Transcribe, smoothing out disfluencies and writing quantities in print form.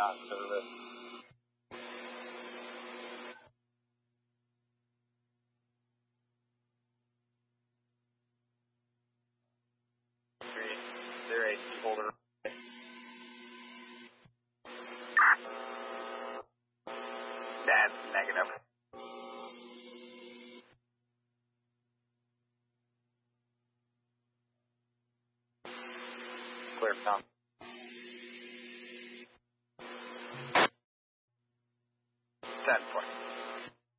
not service. Zero AC holder. That's negative. Clear sound.